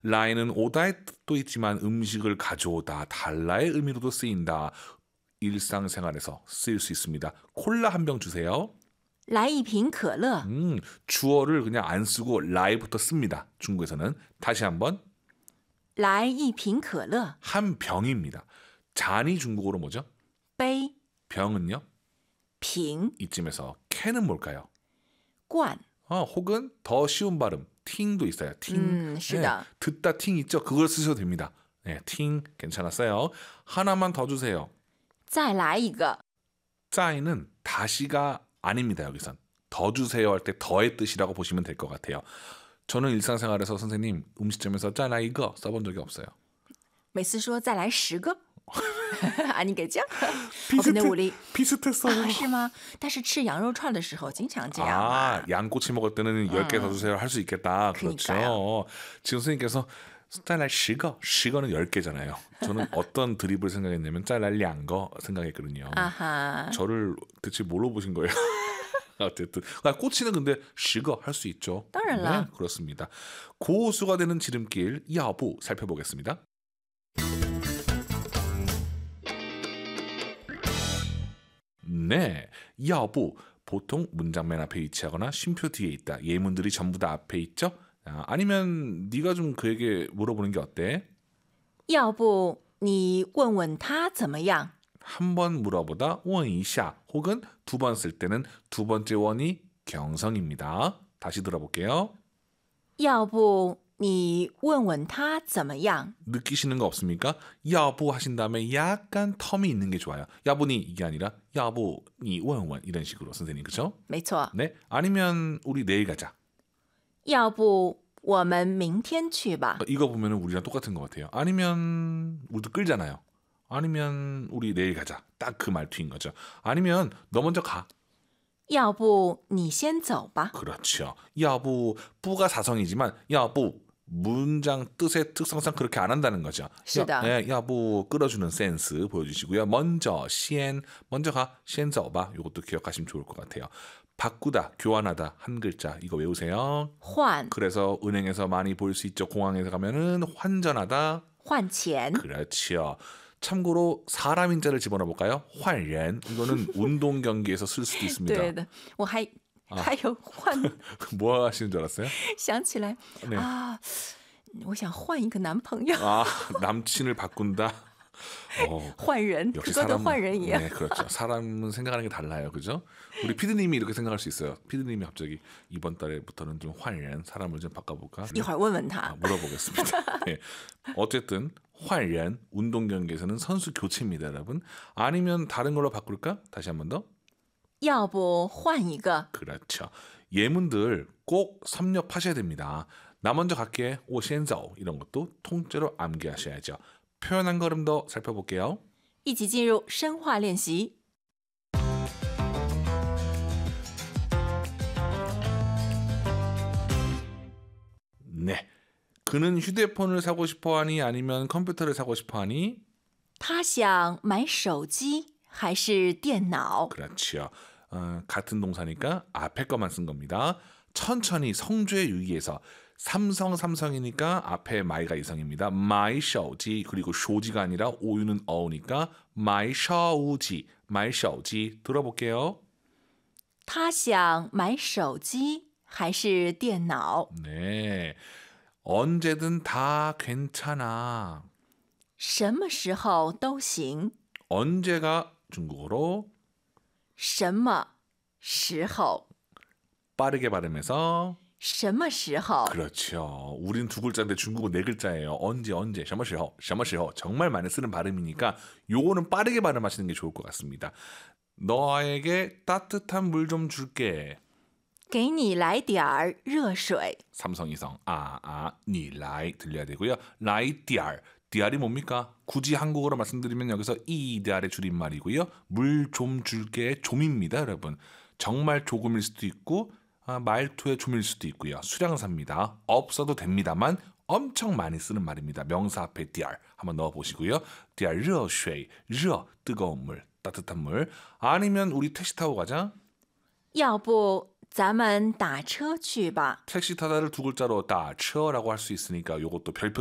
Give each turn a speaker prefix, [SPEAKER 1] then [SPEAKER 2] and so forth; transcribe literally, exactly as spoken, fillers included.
[SPEAKER 1] 라이는 오다의 뜻도 있지만 음식을 가져오다, 달라의 의미로도 쓰인다. 일상생활에서 쓰일 수 있습니다. 콜라 한 병 주세요.
[SPEAKER 2] 来一瓶可乐.
[SPEAKER 1] 음, 주어를 그냥 안 쓰고 라이부터 씁니다. 중국에서는. 다시 한번.
[SPEAKER 2] 来一瓶可乐.
[SPEAKER 1] 한 병입니다. 잔이 중국어로 뭐죠?
[SPEAKER 2] 杯.
[SPEAKER 1] 병은요?
[SPEAKER 2] 瓶.
[SPEAKER 1] 이쯤에서 캔은 뭘까요?
[SPEAKER 2] 罐.
[SPEAKER 1] 어, 혹은 더 쉬운 발음 팅도 있어요. 팅.
[SPEAKER 2] 음, 是的.
[SPEAKER 1] 네, 듣다 팅 있죠? 그걸 쓰셔도 됩니다. 네, 팅 괜찮았어요. 하나만 더 주세요.
[SPEAKER 2] 再来一个.
[SPEAKER 1] 짜이는 다시가 아닙니다. 여기선. 더 주세요 할 때 더의 뜻이라고 보시면 될 것 같아요. 저는 일상생활에서 선생님 음식점에서 짜라 이거 써본 적이 없어요.
[SPEAKER 2] 每次说再来十个. 아니겠죠?
[SPEAKER 1] 비슷해,
[SPEAKER 2] 어, 우리...
[SPEAKER 1] 비슷했어요.
[SPEAKER 2] 아, 是吗? 但是吃羊肉串的时候经常这样.
[SPEAKER 1] 아, 양꼬치 먹을 때는 열 개 더 주세요 할 수 있겠다. 그렇죠. 지금 선생님께서 再来十个, 십 거는 열 개잖아요. 저는 어떤 드립을 생각했냐면 再来两个 생각했거든요.
[SPEAKER 2] 아하.
[SPEAKER 1] 저를 대체 뭘로 보신 거예요? 어쨌든 아, 꼬치는 근데 십 거 할 수 있죠.
[SPEAKER 2] 当然了.
[SPEAKER 1] 네, 그렇습니다. 고수가 되는 지름길 야부 살펴보겠습니다. 네, 야부 보통 문장 맨 앞에 위치하거나 쉼표 뒤에 있다. 예문들이 전부 다 앞에 있죠. 아, 아니면 네가 좀 그에게 물어보는 게 어때?
[SPEAKER 2] 要不你问问他怎么样?
[SPEAKER 1] 한 번 물어보다 问一下 혹은 두 번 쓸 때는 두 번째 원이 경성입니다. 다시 들어볼게요.
[SPEAKER 2] 要不你问问他怎么样?
[SPEAKER 1] 느끼시는 거 없습니까? 야부 하신 다음에 약간 텀이 있는 게 좋아요. 야부니 이게 아니라 야부 니 원원 이런 식으로 선생님 그렇죠?
[SPEAKER 2] 没错.
[SPEAKER 1] 네. 아니면 우리 내일 가자.
[SPEAKER 2] 要不我们明天去吧?
[SPEAKER 1] 이거 보면은 우리랑 똑같은 것 같아요. 아니면 우리도 끌잖아요. 아니면 우리 내일 가자. 딱 그 말투인 거죠. 아니면 너 먼저 가.
[SPEAKER 2] 要不你先走吧?
[SPEAKER 1] 그렇죠. 야부 부가 사성이지만 야부 문장 뜻의 특성상 그렇게 안 한다는 거죠.
[SPEAKER 2] 야,
[SPEAKER 1] 네, 야부 끌어주는 센스 보여주시고요. 먼저 시엔 먼저 가 시엔走봐. 이것도 기억하시면 좋을 것 같아요. 바꾸다, 교환하다 한 글자 이거 외우세요.
[SPEAKER 2] 换.
[SPEAKER 1] 그래서 은행에서 많이 볼 수 있죠. 공항에서 가면은 환전하다.
[SPEAKER 2] 换钱.
[SPEAKER 1] 그렇죠. 참고로 사람 인자를 집어넣어 볼까요? 换人 이거는 운동 경기에서 쓸 수도 있습니다.
[SPEAKER 2] 对的，我还还有换
[SPEAKER 1] 뭐 하시는 줄 알았어요?
[SPEAKER 2] 想起来
[SPEAKER 1] 네.
[SPEAKER 2] 아, 我想换一个男朋友.
[SPEAKER 1] 아, 남친을 바꾼다. 어,
[SPEAKER 2] 换人,
[SPEAKER 1] 역시
[SPEAKER 2] 그거도
[SPEAKER 1] 사람,
[SPEAKER 2] 换人一样.
[SPEAKER 1] 네, 그렇죠. 사람은 생각하는 게 달라요, 그죠? 우리 피디님이 이렇게 생각할 수 있어요. 피디님이 갑자기 이번 달에부터는 좀 환연 사람을 좀 바꿔볼까?
[SPEAKER 2] 一会儿问问他.
[SPEAKER 1] 아, 물어보겠습니다. 네. 어쨌든 환연 운동 경기에서는 선수 교체입니다, 여러분. 아니면 다른 걸로 바꿀까? 다시 한 번 더.
[SPEAKER 2] 要不换一个.
[SPEAKER 1] 그렇죠. 예문들 꼭 섭렵하셔야 됩니다. 나 먼저 갈게, 我先走 이런 것도 통째로 암기하셔야죠. 표현 한 걸음 더 살펴볼게요.
[SPEAKER 2] 一起进入深化练习.
[SPEAKER 1] 네. 그는 휴대폰을 사고 싶어 하니 아니면 컴퓨터를 사고 싶어 하니?
[SPEAKER 2] 他想买手机还是电脑?
[SPEAKER 1] 그렇죠. 어, 같은 동사니까 앞에 것만 쓴 겁니다. 천천히 성조에 유의해서 삼성 삼성이니까 앞에 마이가 이성입니다. 마이 셔우지 그리고 쇼지가 아니라 오유는 어우니까 마이 셔우지 마이 셔우지 들어볼게요.
[SPEAKER 2] 他想买手机还是电脑?
[SPEAKER 1] 네, 언제든 다 괜찮아.
[SPEAKER 2] 什么时候都行.
[SPEAKER 1] 언제가 중국어로
[SPEAKER 2] 什么时候?
[SPEAKER 1] 빠르게 발음해서
[SPEAKER 2] 什么时候?
[SPEAKER 1] 그렇죠. 우린 두 글자인데 중국어 네 글자예요. 언제 언제 什么时候 什么时候 정말 많이 쓰는 발음이니까 요거는 빠르게 발음하시는 게 좋을 것 같습니다. 너에게 따뜻한 물 좀 줄게.
[SPEAKER 2] 给你来点儿热水.
[SPEAKER 1] 삼성이성 아아 니 라이 들려야 되고요. 라이 디알 디알이 뭡니까? 굳이 한국어로 말씀드리면 여기서 이 디알의 줄임말이고요. 물 좀 줄게 좀입니다, 여러분. 정말 조금일 수도 있고 아, 말투의 좀일 수도 있고요. 수량사입니다. 없어도 됩니다만 엄청 많이 쓰는 말입니다. 명사 앞에 디알 한번 넣어보시고요. 디알热水, 热 뜨거운 물, 따뜻한 물. 아니면 우리 택시 타고 가자.
[SPEAKER 2] 要不咱们打车去吧。
[SPEAKER 1] 택시 타다를 두 글자로 打车라고 할 수 있으니까 요것도 별표